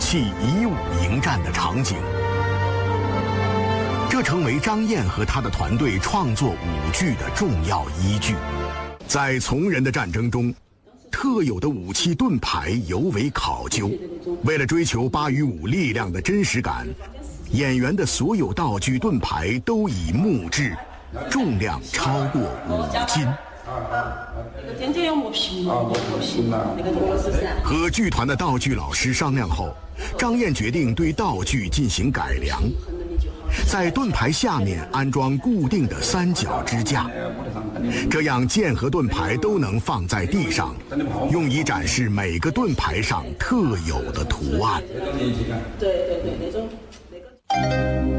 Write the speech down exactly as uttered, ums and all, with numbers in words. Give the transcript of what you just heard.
器以武迎战的场景。这成为张燕和他的团队创作武剧的重要依据。在从人的战争中，特有的武器盾牌尤为考究。为了追求八与五力量的真实感，演员的所有道具盾牌都以木制，重量超过五斤。 天天要磨平嘛，磨平嘛，那个东西是。 和剧团的道具老师商量后，张燕决定对道具进行改良，在盾牌下面安装固定的三角支架，这样剑和盾牌都能放在地上，用以展示每个盾牌上特有的图案。 对对对，那种那个。